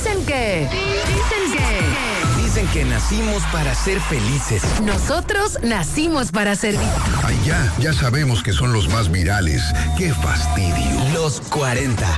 Dicen que nacimos para ser felices. Nosotros nacimos para servir. Ay, ya sabemos que son los más virales. ¡Qué fastidio! Los 40.